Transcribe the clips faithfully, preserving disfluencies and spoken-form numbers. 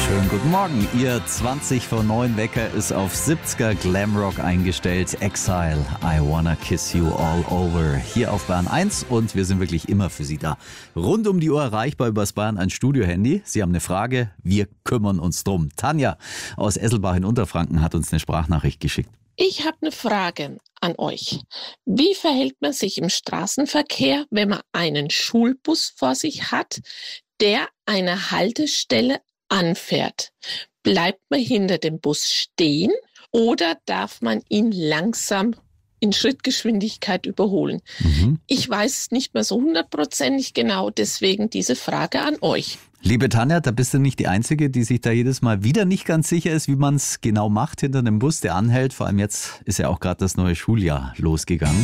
Schönen guten Morgen. Ihr zwanzig vor neun Wecker ist auf siebziger Glamrock eingestellt. Exile, I Wanna Kiss You All Over. Hier auf Bayern eins und wir sind wirklich immer für Sie da. Rund um die Uhr erreichbar übers Bayern eins Studio-Handy. Sie haben eine Frage, wir kümmern uns drum. Tanja aus Esselbach in Unterfranken hat uns eine Sprachnachricht geschickt. Ich habe eine Frage an euch. Wie verhält man sich im Straßenverkehr, wenn man einen Schulbus vor sich hat, der eine Haltestelle anfährt? Bleibt man hinter dem Bus stehen oder darf man ihn langsam in Schrittgeschwindigkeit überholen? Mhm. Ich weiß es nicht mehr so hundertprozentig genau, deswegen diese Frage an euch. Liebe Tanja, da bist du nicht die Einzige, die sich da jedes Mal wieder nicht ganz sicher ist, wie man es genau macht hinter einem Bus, der anhält. Vor allem jetzt ist ja auch gerade das neue Schuljahr losgegangen.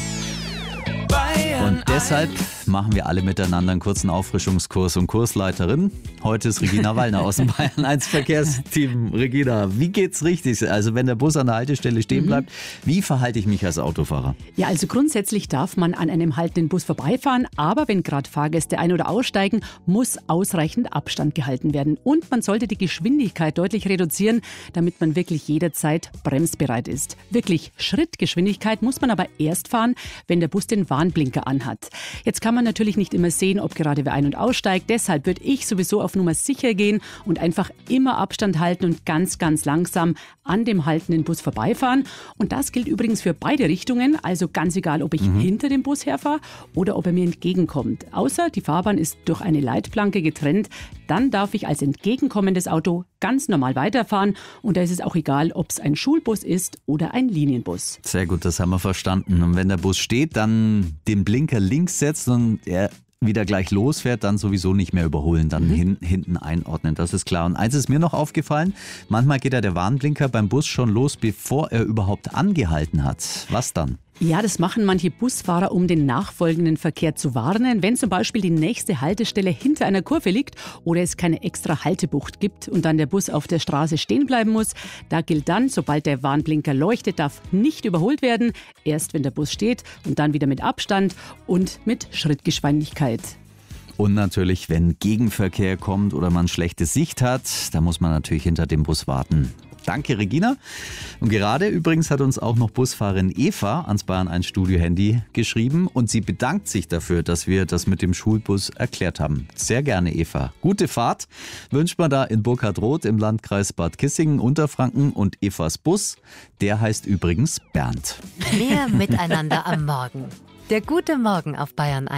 Und deshalb machen wir alle miteinander einen kurzen Auffrischungskurs und Kursleiterin. Heute ist Regina Wallner aus dem Bayern eins Verkehrsteam. Regina, wie geht's richtig? Also wenn der Bus an der Haltestelle stehen bleibt, mhm. wie verhalte ich mich als Autofahrer? Ja, also grundsätzlich darf man an einem haltenden Bus vorbeifahren, aber wenn gerade Fahrgäste ein- oder aussteigen, muss ausreichend Abstand gehalten werden. Und man sollte die Geschwindigkeit deutlich reduzieren, damit man wirklich jederzeit bremsbereit ist. Wirklich Schrittgeschwindigkeit muss man aber erst fahren, wenn der Bus den Warnblinker anhat. Jetzt kann man natürlich nicht immer sehen, ob gerade wer ein- und aussteigt. Deshalb würde ich sowieso auf Nummer sicher gehen und einfach immer Abstand halten und ganz, ganz langsam an dem haltenden Bus vorbeifahren. Und das gilt übrigens für beide Richtungen. Also ganz egal, ob ich mhm. hinter dem Bus herfahre oder ob er mir entgegenkommt. Außer die Fahrbahn ist durch eine Leitplanke getrennt. Dann darf ich als entgegenkommendes Auto ganz normal weiterfahren. Und da ist es auch egal, ob es ein Schulbus ist oder ein Linienbus. Sehr gut, das haben wir verstanden. Und wenn der Bus steht, dann den Blinker links setzt und er wieder gleich losfährt, dann sowieso nicht mehr überholen, dann mhm. hin, hinten einordnen, das ist klar. Und eins ist mir noch aufgefallen, manchmal geht ja der Warnblinker beim Bus schon los, bevor er überhaupt angehalten hat. Was dann? Ja, das machen manche Busfahrer, um den nachfolgenden Verkehr zu warnen. Wenn zum Beispiel die nächste Haltestelle hinter einer Kurve liegt oder es keine extra Haltebucht gibt und dann der Bus auf der Straße stehen bleiben muss, da gilt dann, sobald der Warnblinker leuchtet, darf nicht überholt werden. Erst wenn der Bus steht und dann wieder mit Abstand und mit Schrittgeschwindigkeit. Und natürlich, wenn Gegenverkehr kommt oder man schlechte Sicht hat, da muss man natürlich hinter dem Bus warten. Danke, Regina. Und gerade übrigens hat uns auch noch Busfahrerin Eva ans Bayern eins Studio-Handy geschrieben und sie bedankt sich dafür, dass wir das mit dem Schulbus erklärt haben. Sehr gerne, Eva. Gute Fahrt wünscht man da in Burkhardroth im Landkreis Bad Kissingen, Unterfranken, und Evas Bus, der heißt übrigens Bernd. Mehr miteinander am Morgen. Der gute Morgen auf Bayern eins.